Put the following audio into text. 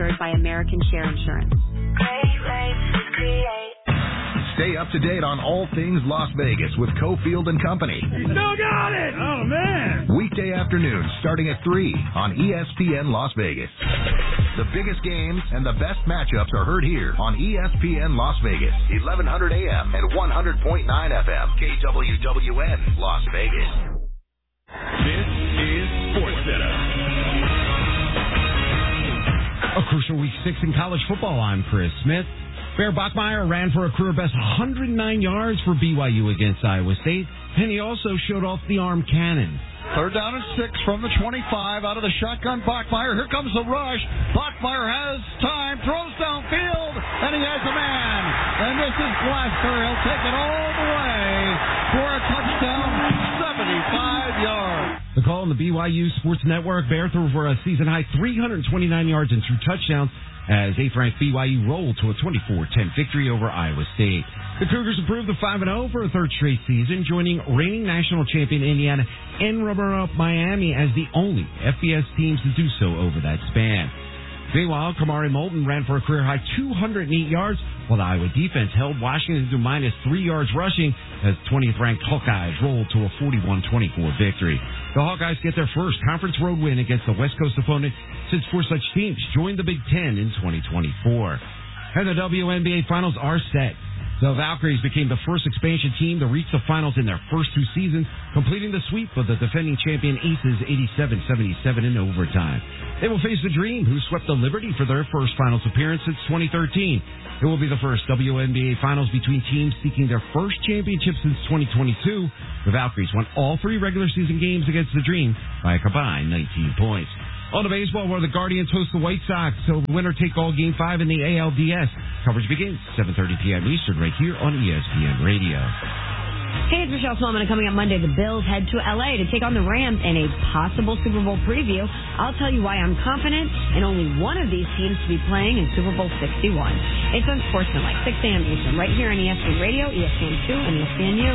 insured by American Share Insurance. Great rates create. Stay up to date on all things Las Vegas with Cofield and Company. You still got it! Oh, man! Weekday afternoons starting at 3 on ESPN Las Vegas. The biggest games and the best matchups are heard here on ESPN Las Vegas, 1100 AM and 100.9 FM, KWWN Las Vegas. This is SportsCenter. A crucial Week 6 in college football. I'm Chris Smith. Bear Bachmeier ran for a career-best 109 yards for BYU against Iowa State, and he also showed off the arm cannon. Third down and 6 from the 25 out of the shotgun. Bachmeier, here comes the rush. Bachmeier has time, throws downfield, and he has a man. And this is Glasper. He'll take it all the way for a touchdown, 75 yards. The call on the BYU Sports Network. Bear threw for a season-high 329 yards and 2 touchdowns as 8th-ranked BYU rolled to a 24-10 victory over Iowa State. The Cougars improved to 5-0 for a third straight season, joining reigning national champion Indiana and runner-up Miami as the only FBS teams to do so over that span. Meanwhile, Kamari Moulton ran for a career-high 208 yards, while the Iowa defense held Washington to minus 3 yards rushing as 20th-ranked Hawkeyes rolled to a 41-24 victory. The Hawkeyes get their first conference road win against the West Coast opponent since 4 such teams joined the Big Ten in 2024. And the WNBA Finals are set. The Valkyries became the first expansion team to reach the finals in their first 2 seasons, completing the sweep of the defending champion Aces 87-77 in overtime. They will face the Dream, who swept the Liberty for their first finals appearance since 2013. It will be the first WNBA Finals between teams seeking their first championship since 2022. The Valkyries won all 3 regular season games against the Dream by a combined 19 points. On to baseball, where the Guardians host the White Sox, so winner-take-all Game 5 in the ALDS. Coverage begins 7:30 p.m. Eastern right here on ESPN Radio. Hey, it's Michelle Smallman. Coming up Monday, the Bills head to L.A. to take on the Rams in a possible Super Bowl preview. I'll tell you why I'm confident in only one of these teams to be playing in Super Bowl 61. It's on Sportsman, like 6 a.m. Eastern, right here on ESPN Radio, ESPN2, and ESPNU.